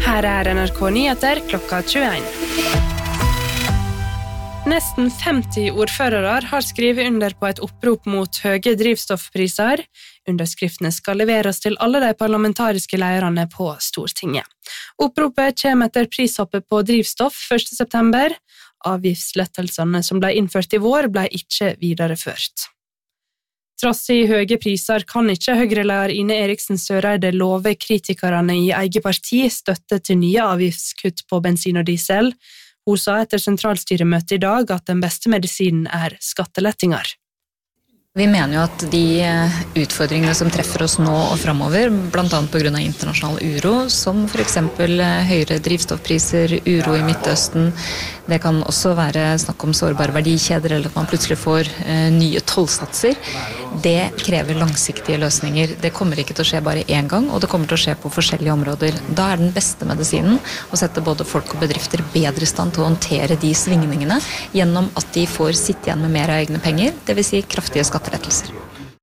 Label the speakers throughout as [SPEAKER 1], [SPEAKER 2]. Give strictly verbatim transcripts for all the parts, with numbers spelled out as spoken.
[SPEAKER 1] Her er N R K Nyheter klokka tjueen. Nesten femti ordførere har skrevet under på et opprop mot høye drivstoffpriser. Underskriftene skal leveres til alle de parlamentariske lederne på Stortinget. Oppropet kommer etter prishoppet på drivstoff første september. Avgiftslettelsene som ble innført i vår ble ikke videreført. Trass i høye priser kan ikke Høyre-leder Ine Eriksen Søreide love kritikerne i eget parti støtte til nye avgiftskutt på bensin og diesel. Hun sa etter sentralstyremøtet i dag at den beste medisinen er skattelettinger.
[SPEAKER 2] Vi mener jo at de utfordringene som treffer oss nå og fremover, blant annet på grunn av internasjonal uro, som for eksempel høyere drivstoffpriser, uro i Midtøsten, det kan også være snakk om sårbare verdikjeder eller at man plutselig får eh, nye tollsatser. Det krever langsiktige løsninger. Det kommer ikke til å skje bare én gang, og det kommer til å skje på forskjellige områder. Da er den beste medisinen å sette både folk og bedrifter bedre i stand til å håndtere de svingningene gjennom at de får sitte igjen med mer av egne penger, det vil si kraftige skattelettelser.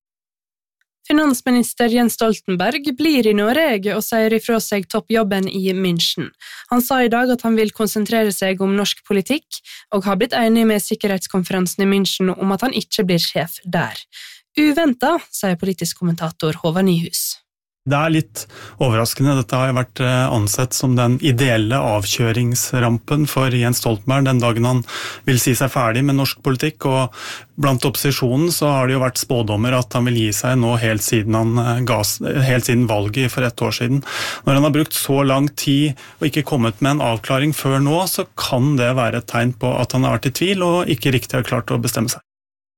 [SPEAKER 1] Finansminister Jens Stoltenberg blir i Norge og sier ifra seg toppjobben i München. Han sa i dag at han vil konsentrere seg om norsk politikk, og har blitt enig med sikkerhetskonferansen i München om at han ikke blir sjef der. Uventet, sier politisk kommentator Håvard Nyhus.
[SPEAKER 3] Det er litt overraskende. Dette har vært ansett som den ideelle avkjøringsrampen for Jens Stoltenberg den dagen han vil si seg ferdig med norsk politikk, og blant opposisjonen så har det jo vært spådommer at han vil gi seg nå helt siden, han ga, helt siden valget for ett år siden. Når han har brukt så lang tid og ikke kommet med en avklaring før nå, så kan det være et tegn på at han har vært i tvil og ikke riktig har klart å bestemme seg.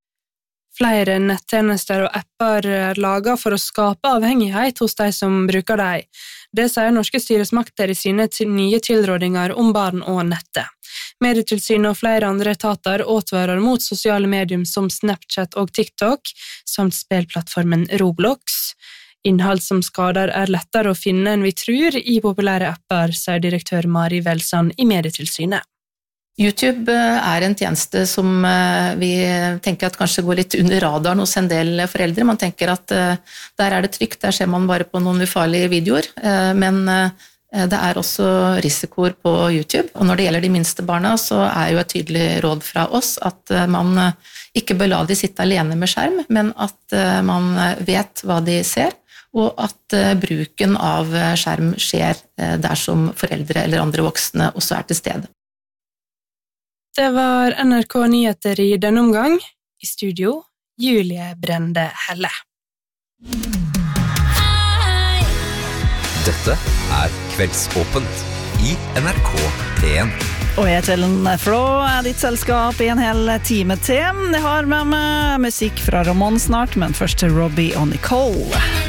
[SPEAKER 1] Flere nettjenester og apper er laget for å skape avhengighet hos de som bruker dem. Det sier norske styresmakter i sine nye tilrådinger om barn og nettet. Medietilsynet og flere andre etater advarer mot sosiale medier som Snapchat og TikTok, samt spillplattformen Roblox. Innhold som skader er lettere å finne enn vi tror i populære apper, sier direktør Mari Velsand i Medietilsynet.
[SPEAKER 4] YouTube er en tjeneste som vi tenker at kanskje går litt under radaren hos en del foreldre. Man tenker at der er det trygt, der ser man bare på noen ufarlige videoer, men det er også risikoer på YouTube. Og når det gjelder de minste barna, så er jo et tydelig råd fra oss at man ikke bør la de sitte alene med skjerm, men at man vet hva de ser, og at bruken av skjerm skjer der som foreldre eller andre voksne også er til stede.
[SPEAKER 1] Det var N R K Nyheter i denne omgang. I studio, Julie Brende Helle.
[SPEAKER 5] Dette er Kveldsåpent i N R K P en.
[SPEAKER 6] Og jeg heter Ellen Flå, er ditt selskap i en hel time til. Jeg har med meg musikk fra Ramon snart, men først til Robbie og Nicole.